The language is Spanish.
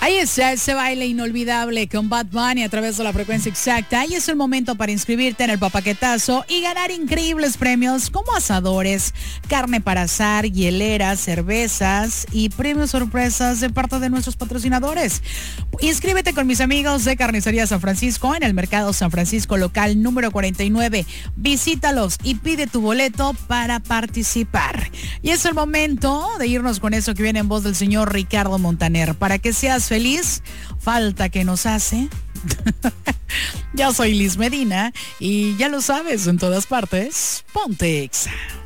Ahí está ese baile inolvidable con Bad Bunny a través de la frecuencia exacta. Ahí es el momento para inscribirte en el papaquetazo y ganar increíbles premios como asadores, carne para asar, hieleras, cervezas y premios sorpresas de parte de nuestros patrocinadores. Inscríbete con mis amigos de Carnicería San Francisco en el Mercado San Francisco local número 49. Visítalos y pide tu boleto para participar. Y es el momento de irnos con eso que viene en voz del señor Ricardo Montaner. Para que seas feliz, falta que nos hace. Yo soy Liz Medina y ya lo sabes, en todas partes, ponte Exa.